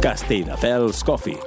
Castelldefels Coffee.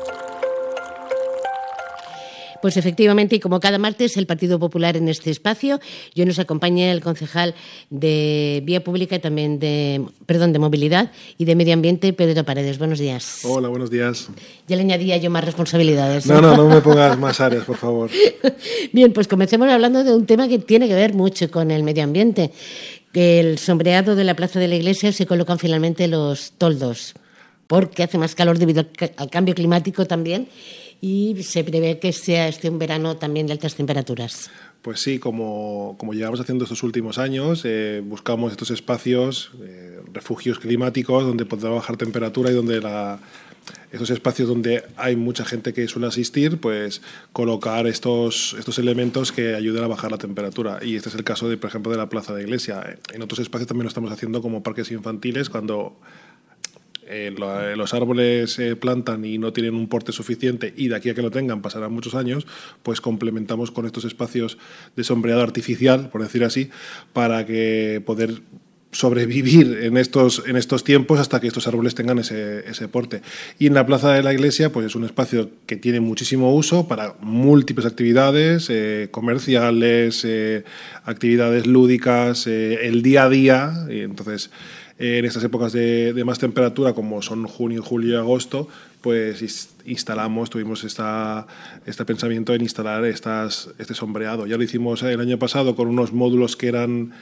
Pues efectivamente, y como cada martes, el Partido Popular en este espacio. Yo nos acompaña el concejal de Vía Pública y también de Movilidad y de Medio Ambiente, Pedro Paredes. Buenos días. Hola, buenos días. Ya le añadía yo más responsabilidades. No me pongas más áreas, por favor. Bien, pues comencemos hablando de un tema que tiene que ver mucho con el medio ambiente. El sombreado de la plaza de la iglesia se colocan finalmente los toldos, porque hace más calor debido al cambio climático también. Y se prevé que sea un verano también de altas temperaturas. Pues sí, como llevamos haciendo estos últimos años, buscamos estos espacios, refugios climáticos, donde podrá bajar temperatura y donde estos espacios donde hay mucha gente que suele asistir, pues colocar estos elementos que ayuden a bajar la temperatura. Y este es el caso, por ejemplo, de la Plaza de Iglesia. En otros espacios también lo estamos haciendo como parques infantiles, cuando los árboles se plantan y no tienen un porte suficiente y de aquí a que lo tengan pasarán muchos años, pues complementamos con estos espacios de sombreado artificial, por decir así, para que poder sobrevivir en estos tiempos hasta que estos árboles tengan ese porte. Y en la Plaza de la Iglesia pues es un espacio que tiene muchísimo uso para múltiples actividades comerciales, actividades lúdicas, el día a día, y entonces en estas épocas de más temperatura, como son junio, julio y agosto, pues tuvimos este pensamiento en instalar este sombreado. Ya lo hicimos el año pasado con unos módulos que eran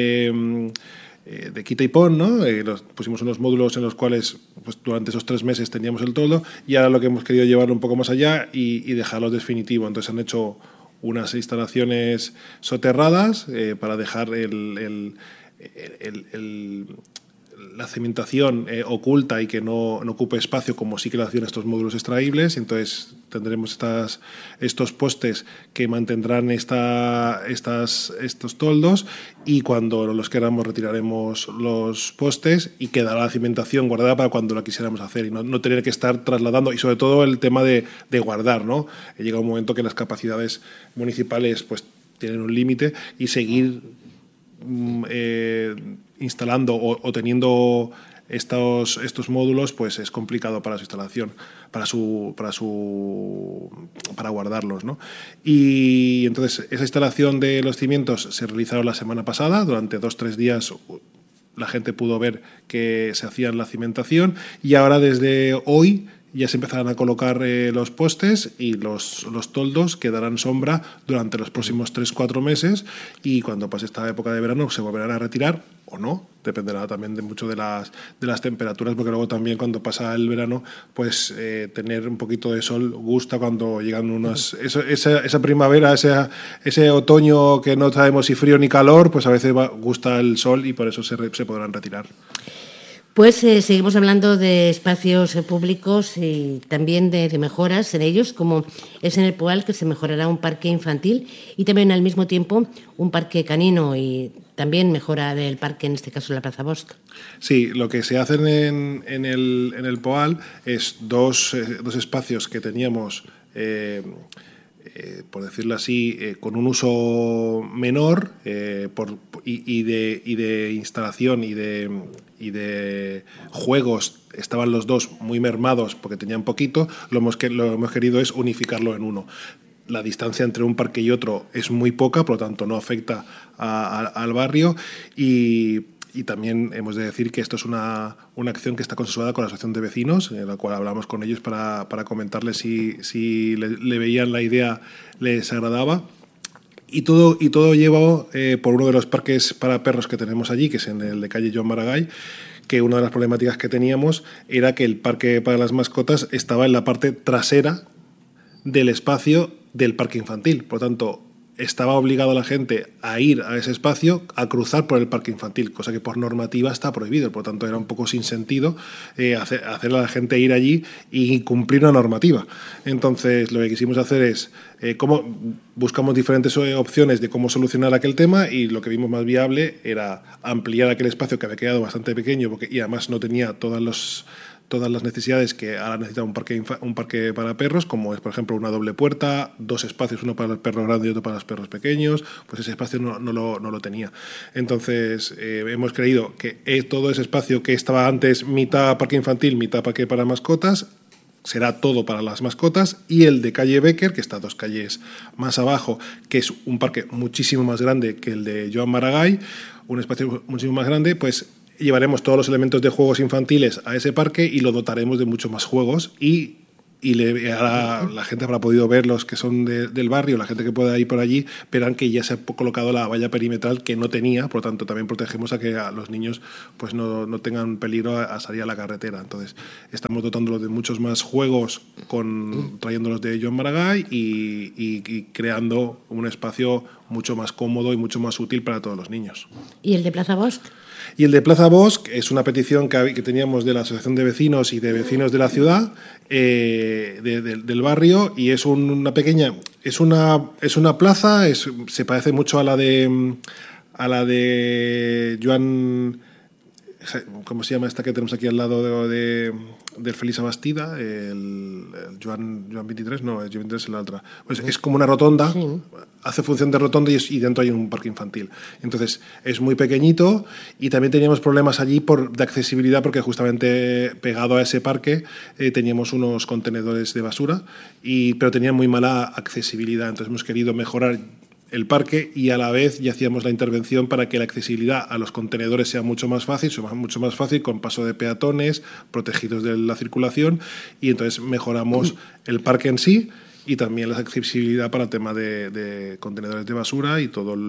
de quita y pon, ¿no? Pusimos unos módulos en los cuales pues, durante esos 3 meses teníamos el toldo, y ahora lo que hemos querido llevarlo un poco más allá y dejarlo definitivo. Entonces han hecho unas instalaciones soterradas para dejar la cementación oculta y que no ocupe espacio, como sí que lo hacían estos módulos extraíbles. Entonces tendremos estos postes que mantendrán estos toldos, y cuando los queramos retiraremos los postes y quedará la cimentación guardada para cuando la quisiéramos hacer y no tener que estar trasladando. Y sobre todo el tema de guardar, ¿no? Llega un momento que las capacidades municipales pues tienen un límite, y seguir instalando o teniendo estos módulos pues es complicado para su instalación, para guardarlos, ¿no? Y entonces esa instalación de los cimientos se realizaron la semana pasada. Durante 2-3 días la gente pudo ver que se hacía la cimentación, y ahora desde hoy ya se empezarán a colocar los postes, y los toldos que darán sombra durante los próximos 3-4 meses, y cuando pase esta época de verano se volverán a retirar o no, dependerá también mucho de las temperaturas, porque luego también cuando pasa el verano pues tener un poquito de sol gusta. Cuando llegan esa primavera, ese otoño que no sabemos si frío ni calor, pues a veces gusta el sol, y por eso se podrán retirar. Pues seguimos hablando de espacios públicos y también de mejoras en ellos, como es en el Poal, que se mejorará un parque infantil y también al mismo tiempo un parque canino, y también mejora del parque, en este caso la Plaza Bosch. Sí, lo que se hacen en el Poal es dos espacios que teníamos, por decirlo así, con un uso menor y de instalación y de juegos. Estaban los dos muy mermados porque tenían poquito. Lo hemos querido es unificarlo en uno. La distancia entre un parque y otro es muy poca, por lo tanto no afecta al barrio, y también hemos de decir que esto es una acción que está consensuada con la asociación de vecinos, en la cual hablamos con ellos para comentarles si le veían la idea, les agradaba. Y todo llevado por uno de los parques para perros que tenemos allí, que es en el de calle Joan Maragall, que una de las problemáticas que teníamos era que el parque para las mascotas estaba en la parte trasera del espacio del parque infantil. Por lo tanto, estaba obligado a la gente a ir a ese espacio, a cruzar por el parque infantil, cosa que por normativa está prohibido. Por lo tanto, era un poco sin sentido hacer a la gente ir allí y cumplir una normativa. Entonces, lo que quisimos hacer es buscamos diferentes opciones de cómo solucionar aquel tema, y lo que vimos más viable era ampliar aquel espacio que había quedado bastante pequeño y además no tenía todos todas las necesidades que ahora necesita un parque para perros, como es, por ejemplo, una doble puerta, 2 espacios, uno para el perro grande y otro para los perros pequeños, pues ese espacio no lo tenía. Entonces, hemos creído que todo ese espacio que estaba antes mitad parque infantil, mitad parque para mascotas, será todo para las mascotas, y el de calle Becker, que está 2 calles más abajo, que es un parque muchísimo más grande que el de Joan Maragall, un espacio muchísimo más grande, pues llevaremos todos los elementos de juegos infantiles a ese parque y lo dotaremos de muchos más juegos, y la gente habrá podido ver, los que son del barrio, la gente que pueda ir por allí, verán que ya se ha colocado la valla perimetral que no tenía, por lo tanto también protegemos a que a los niños pues no tengan peligro a salir a la carretera. Entonces estamos dotándolos de muchos más juegos, trayéndolos de Joan Maragall y creando un espacio mucho más cómodo y mucho más útil para todos los niños. ¿Y el de Plaza Bosch? Y el de Plaza Bosch es una petición que teníamos de la Asociación de Vecinos y de Vecinos de la ciudad, del barrio, y es una pequeña, es una plaza, se parece mucho a la de Joan, ¿cómo se llama esta que tenemos aquí al lado del Feliç Bastida? El Joan 23, no, el Joan 23 es la otra. Pues es como una rotonda, sí. Hace función de rotonda y dentro hay un parque infantil. Entonces es muy pequeñito, y también teníamos problemas allí de accesibilidad, porque justamente pegado a ese parque teníamos unos contenedores de basura, pero tenían muy mala accesibilidad. Entonces hemos querido mejorar el parque y a la vez ya hacíamos la intervención para que la accesibilidad a los contenedores sea mucho más fácil, con paso de peatones, protegidos de la circulación, y entonces mejoramos el parque en sí y también la accesibilidad para el tema de contenedores de basura y todos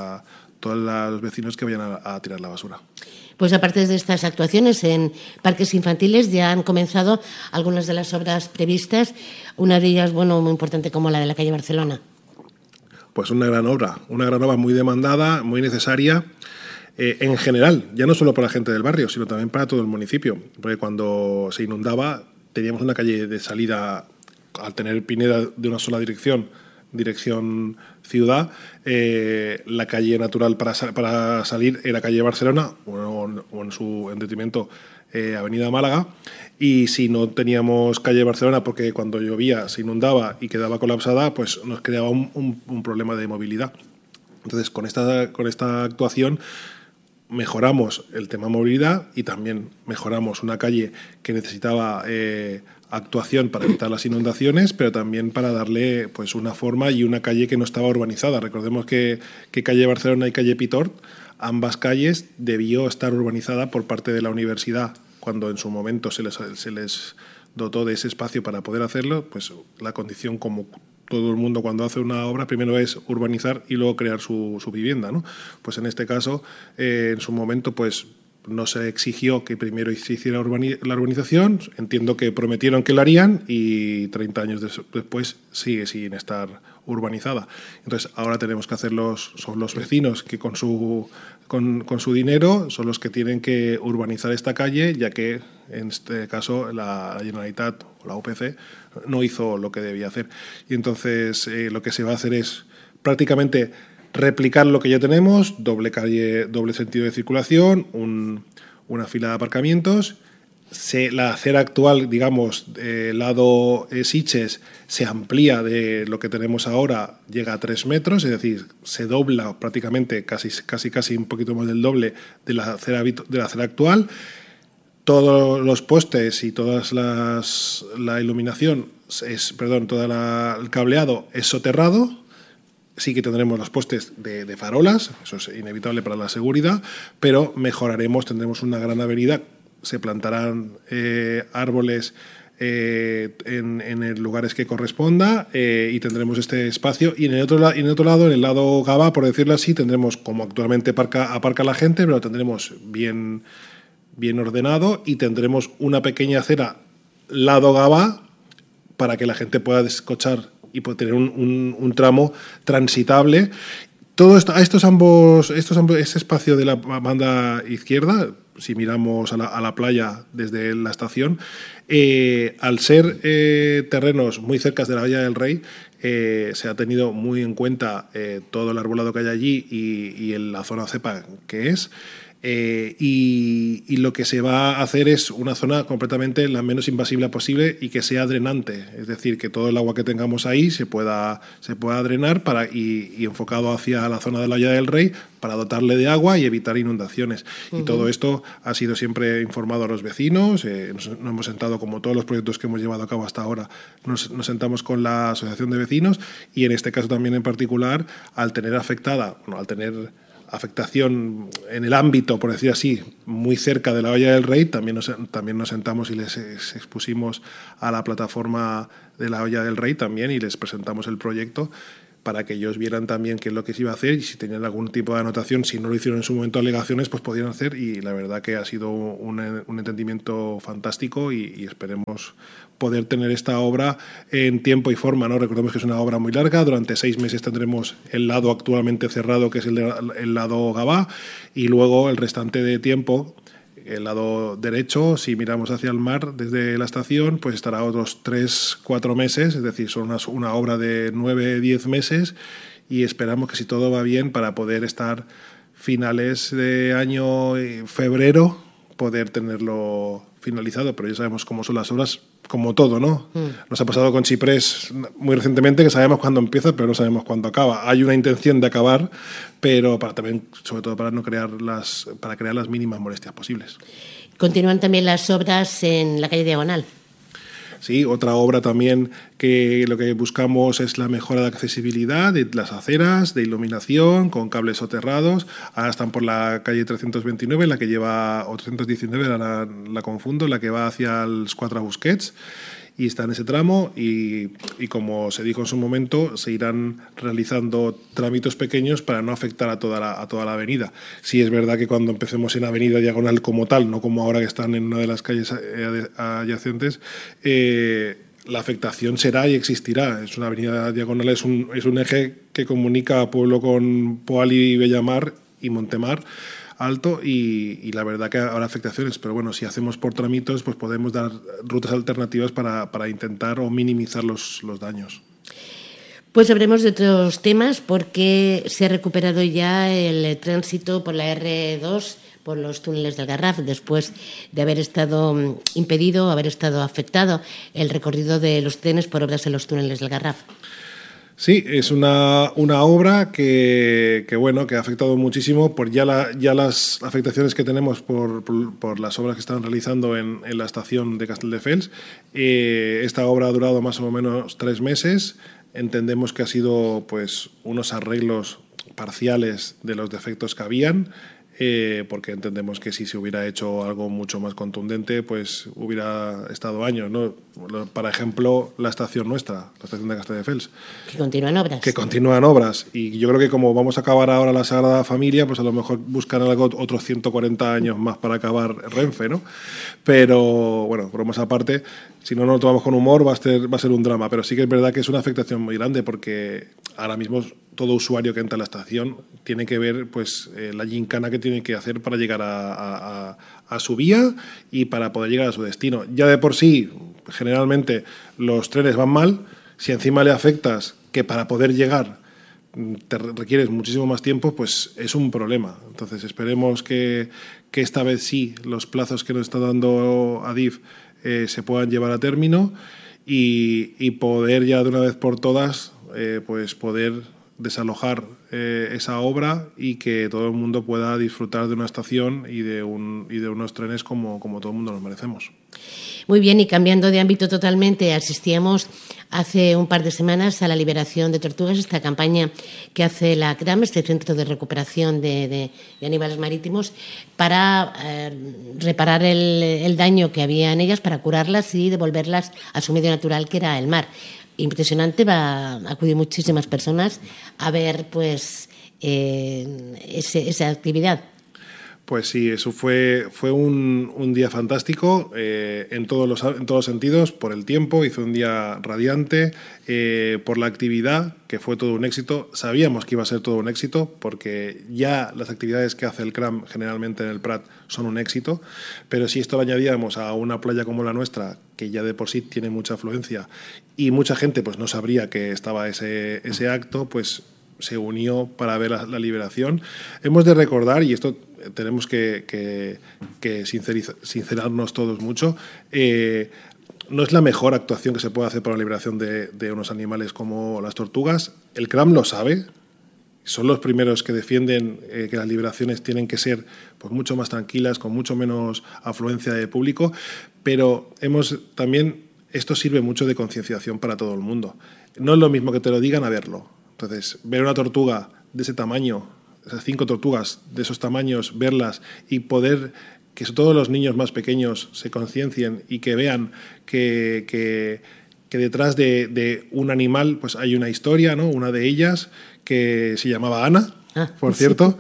los vecinos que vayan a tirar la basura. Pues aparte de estas actuaciones en parques infantiles, ya han comenzado algunas de las obras previstas, una de ellas, muy importante, como la de la calle Barcelona. Pues una gran obra muy demandada, muy necesaria, en general, ya no solo para la gente del barrio, sino también para todo el municipio, porque cuando se inundaba teníamos una calle de salida, al tener Pineda de una sola dirección ciudad, la calle natural para salir era calle Barcelona, o en detrimento Avenida Málaga, y si no teníamos calle Barcelona porque cuando llovía se inundaba y quedaba colapsada, pues nos creaba un problema de movilidad. Entonces con esta actuación mejoramos el tema movilidad y también mejoramos una calle que necesitaba actuación para evitar las inundaciones, pero también para darle pues una forma, y una calle que no estaba urbanizada. Recordemos que calle Barcelona y calle Pitort, ambas calles debió estar urbanizada por parte de la universidad cuando en su momento se les dotó de ese espacio para poder hacerlo. Pues la condición, como todo el mundo cuando hace una obra, primero es urbanizar y luego crear su vivienda, ¿no? Pues en este caso, en su momento, pues no se exigió que primero se hiciera la urbanización. Entiendo que prometieron que lo harían y 30 años después sigue sin estar urbanizada. Entonces ahora tenemos que son los vecinos que con su dinero son los que tienen que urbanizar esta calle, ya que en este caso la Generalitat o la UPC no hizo lo que debía hacer. Y entonces lo que se va a hacer es prácticamente replicar lo que ya tenemos: doble calle, doble sentido de circulación, una fila de aparcamientos. La acera actual, digamos, lado Sitges, se amplía de lo que tenemos ahora, llega a 3 metros, es decir, se dobla prácticamente casi un poquito más del doble de la acera actual. Todos los postes y la iluminación, todo el cableado es soterrado. Sí que tendremos los postes de farolas, eso es inevitable para la seguridad, pero tendremos una gran avenida, se plantarán árboles en los lugares que corresponda, y tendremos este espacio. Y en el otro lado, en el lado Gavà, por decirlo así, tendremos, como actualmente aparca la gente, pero lo tendremos bien ordenado, y tendremos una pequeña acera lado Gavà para que la gente pueda descochar y puede tener un tramo transitable. Todo esto, este espacio de la banda izquierda, si miramos a la playa desde la estación, al ser terrenos muy cerca de la Valla del Rey, se ha tenido muy en cuenta todo el arbolado que hay allí y en la zona cepa que es. Y lo que se va a hacer es una zona completamente la menos invasible posible y que sea drenante, es decir, que todo el agua que tengamos ahí se pueda drenar y enfocado hacia la zona de la Hoya del Rey para dotarle de agua y evitar inundaciones. Y todo esto ha sido siempre informado a los vecinos. Nos hemos sentado, como todos los proyectos que hemos llevado a cabo hasta ahora, nos sentamos con la asociación de vecinos, y en este caso también en particular, al tener afectación en el ámbito, por decir así, muy cerca de la Hoya del Rey, también nos sentamos y les expusimos a la plataforma de la Hoya del Rey también, y les presentamos el proyecto para que ellos vieran también qué es lo que se iba a hacer, y si tenían algún tipo de anotación, si no lo hicieron en su momento alegaciones, pues podían hacer. Y la verdad que ha sido un entendimiento fantástico, y esperemos poder tener esta obra en tiempo y forma, ¿no? Recordemos que es una obra muy larga. Durante 6 meses tendremos el lado actualmente cerrado, que es el lado Gavá, y luego el restante de tiempo, el lado derecho, si miramos hacia el mar desde la estación, pues estará otros 3-4 meses, es decir, son una obra de 9-10 meses, y esperamos que, si todo va bien, para poder estar finales de año, febrero, poder tenerlo finalizado. Pero ya sabemos cómo son las obras, como todo, ¿no? Nos ha pasado con Chiprés muy recientemente, que sabemos cuándo empieza, pero no sabemos cuándo acaba. Hay una intención de acabar, pero también, sobre todo, para crear las mínimas molestias posibles. Continúan también las obras en la calle Diagonal. Sí, otra obra también que lo que buscamos es la mejora de accesibilidad de las aceras, de iluminación, con cables soterrados. Ahora están por la calle 329, la que lleva, o 319, la confundo, la que va hacia los 4 Busquets, y está en ese tramo, y como se dijo en su momento, se irán realizando trámites pequeños para no afectar a toda la avenida. Sí, es verdad que cuando empecemos en Avenida Diagonal como tal, no como ahora que están en una de las calles adyacentes, la afectación será y existirá. Es una avenida diagonal, es un eje que comunica a Pueblo con Poal, Bellamar y Montemar Alto, y la verdad que habrá afectaciones, pero bueno, si hacemos por trámites, pues podemos dar rutas alternativas para intentar o minimizar los daños. Pues hablemos de otros temas, porque se ha recuperado ya el tránsito por la R2, por los túneles del Garraf, después de haber estado impedido, haber estado afectado el recorrido de los trenes por obras en los túneles del Garraf. Sí, es una obra que ha afectado muchísimo por ya las afectaciones que tenemos por las obras que están realizando en la estación de Castelldefels. Esta obra ha durado más o menos 3 meses. Entendemos que ha sido, pues, unos arreglos parciales de los defectos que habían, porque entendemos que si se hubiera hecho algo mucho más contundente, pues hubiera estado años, ¿no? Por ejemplo, la estación nuestra, la estación de Castelldefels. Que continúan obras. Y yo creo que, como vamos a acabar ahora la Sagrada Familia, pues a lo mejor buscarán otros 140 años más para acabar Renfe, ¿no? Pero, bueno, bromas aparte, si no nos lo tomamos con humor, va a ser un drama. Pero sí que es verdad que es una afectación muy grande, porque ahora mismo todo usuario que entra a la estación tiene que ver, pues, la gincana que tiene que hacer para llegar a su vía y para poder llegar a su destino. Ya de por sí, generalmente, los trenes van mal. Si encima le afectas que para poder llegar te requieres muchísimo más tiempo, pues es un problema. Entonces, esperemos que esta vez sí los plazos que nos está dando Adif se puedan llevar a término, y poder ya de una vez por todas pues poder desalojar esa obra, y que todo el mundo pueda disfrutar de una estación y de unos trenes como todo el mundo nos merecemos. Muy bien, y cambiando de ámbito totalmente, asistíamos hace un par de semanas a la liberación de tortugas, esta campaña que hace la CRAM, este Centro de Recuperación de Animales Marítimos, para reparar el daño que había en ellas, para curarlas y devolverlas a su medio natural, que era el mar. Impresionante, va a acudir muchísimas personas a ver, pues, esa actividad. Pues sí, eso fue un día fantástico en todos los sentidos, por el tiempo, hizo un día radiante, por la actividad, que fue todo un éxito. Sabíamos que iba a ser todo un éxito, porque ya las actividades que hace el CRAM generalmente en el Prat son un éxito, pero si esto lo añadíamos a una playa como la nuestra, que ya de por sí tiene mucha afluencia, y mucha gente pues no sabría que estaba ese acto, pues se unió para ver la liberación. Hemos de recordar, y esto tenemos que sincerarnos todos mucho. No es la mejor actuación que se puede hacer para la liberación de unos animales como las tortugas. El CRAM lo sabe. Son los primeros que defienden que las liberaciones tienen que ser pues, mucho más tranquilas, con mucho menos afluencia de público, pero también esto sirve mucho de concienciación para todo el mundo. No es lo mismo que te lo digan a verlo. Entonces, ver una tortuga de ese tamaño, esas 5 tortugas de esos tamaños, verlas y poder que sobre todo los niños más pequeños se conciencien y que vean que detrás de un animal pues hay una historia, ¿no? Una de ellas que se llamaba Ana, por cierto.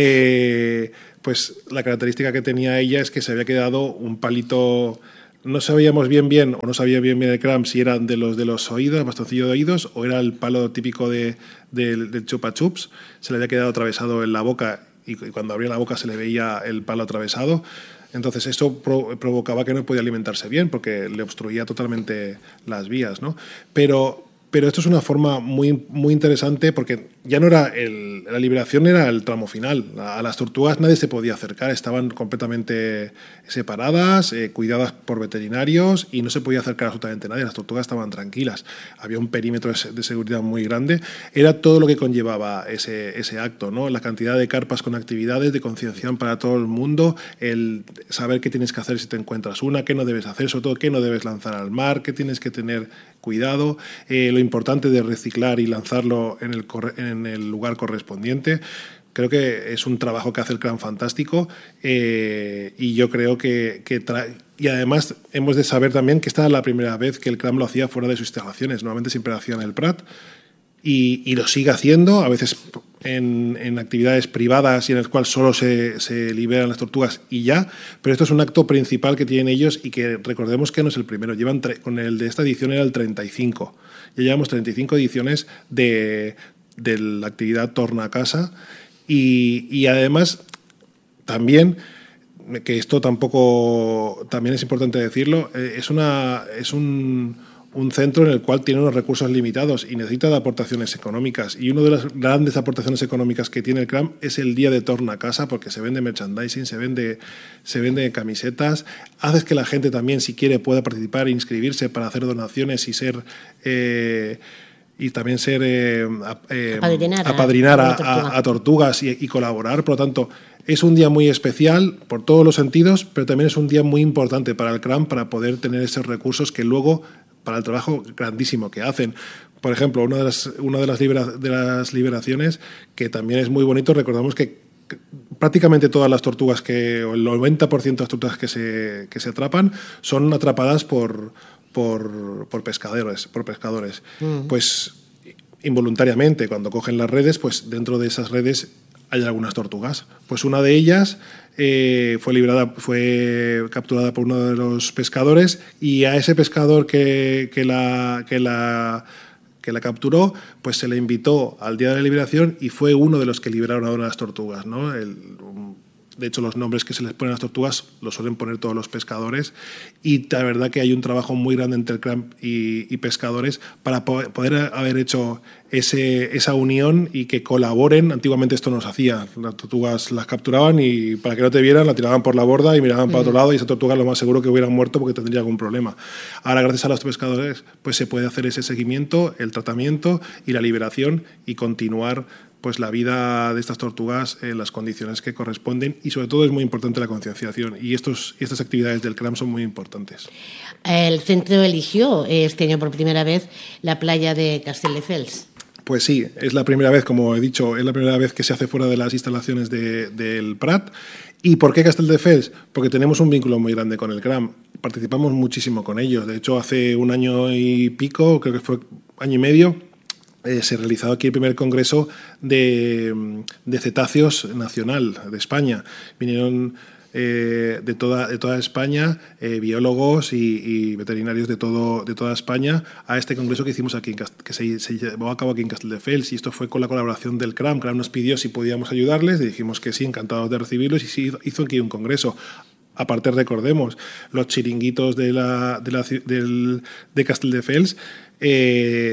Pues la característica que tenía ella es que se había quedado un palito. No sabíamos bien o no sabía bien el CRAM si eran de los oídos, bastoncillo de oídos, o era el palo típico del chupa chups. Se le había quedado atravesado en la boca y cuando abría la boca se le veía el palo atravesado. Entonces eso provocaba que no podía alimentarse bien porque le obstruía totalmente las vías, ¿no? Pero esto es una forma muy, muy interesante porque ya no era la liberación, era el tramo final. A las tortugas nadie se podía acercar, estaban completamente separadas, cuidadas por veterinarios y no se podía acercar absolutamente nadie. Las tortugas estaban tranquilas. Había un perímetro de seguridad muy grande. Era todo lo que conllevaba ese acto, ¿no? La cantidad de carpas con actividades de concienciación para todo el mundo, el saber qué tienes que hacer si te encuentras una, qué no debes hacer, sobre todo qué no debes lanzar al mar, qué tienes que tener cuidado, lo importante de reciclar y lanzarlo en el lugar correspondiente. Creo que es un trabajo que hace el CRAM fantástico y yo creo y además hemos de saber también que esta es la primera vez que el CRAM lo hacía fuera de sus instalaciones. Normalmente siempre lo hacía en el Prat y lo sigue haciendo, a veces en actividades privadas y en las cuales solo se liberan las tortugas y ya, pero esto es un acto principal que tienen ellos y que recordemos que no es el primero, con el de esta edición era el 35, ya llevamos 35 ediciones de la actividad Torna a Casa y además también, que esto también es importante decirlo, es un centro en el cual tiene unos recursos limitados y necesita de aportaciones económicas. Y una de las grandes aportaciones económicas que tiene el CRAM es el día de Torna a Casa, porque se vende merchandising, se vende camisetas. Haces que la gente también, si quiere, pueda participar e inscribirse para hacer donaciones y también apadrinar a tortugas y colaborar. Por lo tanto, es un día muy especial por todos los sentidos, pero también es un día muy importante para el CRAM para poder tener esos recursos que luego, para el trabajo grandísimo que hacen. Por ejemplo, una de las liberaciones, que también es muy bonito, recordamos que prácticamente todas las tortugas, o el 90% de las tortugas que se atrapan, son atrapadas por pescadores. Pues involuntariamente, cuando cogen las redes, pues dentro de esas redes hay algunas tortugas. Pues una de ellas fue capturada por uno de los pescadores y a ese pescador que la capturó, pues se le invitó al día de la liberación y fue uno de los que liberaron a una de las tortugas, ¿no? De hecho, los nombres que se les ponen a las tortugas los suelen poner todos los pescadores y la verdad que hay un trabajo muy grande entre el CRAM y pescadores para poder haber hecho esa unión y que colaboren. Antiguamente esto no se hacía. Las tortugas las capturaban y para que no te vieran la tiraban por la borda y miraban para otro lado y esa tortuga lo más seguro que hubieran muerto porque tendría algún problema. Ahora, gracias a los pescadores, pues se puede hacer ese seguimiento, el tratamiento y la liberación y continuar pues la vida de estas tortugas en las condiciones que corresponden y sobre todo es muy importante la concienciación y estas actividades del CRAM son muy importantes. El centro eligió este año por primera vez la playa de Castelldefels. Pues sí, es la primera vez, como he dicho, es la primera vez que se hace fuera de las instalaciones del Prat. ¿Y por qué Castelldefels? Porque tenemos un vínculo muy grande con el CRAM. Participamos muchísimo con ellos. De hecho, hace un año y pico, creo que fue año y medio, se realizó aquí el primer congreso de cetáceos nacional de España. Vinieron de toda España biólogos y veterinarios de toda España a este congreso que hicimos aquí, que se llevó a cabo aquí en Castelldefels, y esto fue con la colaboración del CRAM. CRAM nos pidió si podíamos ayudarles, y dijimos que sí, encantados de recibirlos, y sí, hizo aquí un congreso. Aparte, recordemos, los chiringuitos de Castelldefels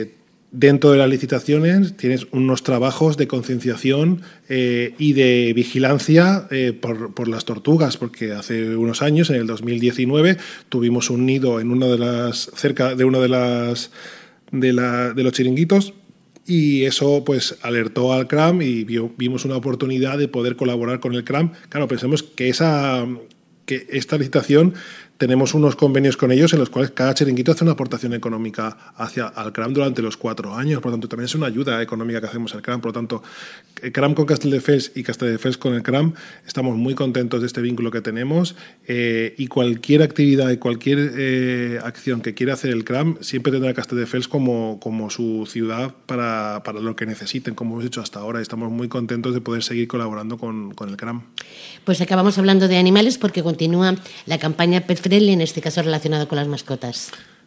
dentro de las licitaciones tienes unos trabajos de concienciación y de vigilancia por las tortugas, porque hace unos años, en el 2019, tuvimos un nido en cerca de uno de los chiringuitos, y eso pues alertó al CRAM y vimos una oportunidad de poder colaborar con el CRAM. Claro, pensemos que esta licitación tenemos unos convenios con ellos en los cuales cada chiringuito hace una aportación económica al CRAM durante los 4 años. Por lo tanto, también es una ayuda económica que hacemos al CRAM. Por lo tanto, el CRAM con Castelldefels y Castelldefels con el CRAM, estamos muy contentos de este vínculo que tenemos, y cualquier actividad y cualquier acción que quiera hacer el CRAM siempre tendrá Castelldefels como su ciudad para lo que necesiten, como hemos hecho hasta ahora. Estamos muy contentos de poder seguir colaborando con el CRAM. Pues acabamos hablando de animales porque continúa la campaña Pet Friendly, en este caso relacionado con las mascotas.